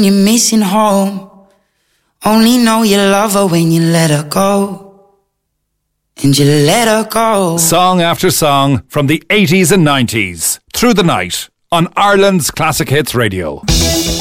You're missing home. Only know you love her when you let her go. And you let her go. Song after song from the 80s and 90s. Through the night on Ireland's Classic Hits Radio.